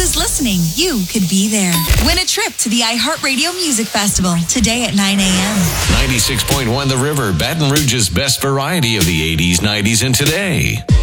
is listening, you could be there. Win a trip to the iHeartRadio Music Festival today at 9 a.m. 96.1 The River, Baton Rouge's best variety of the 80s, 90s, and today.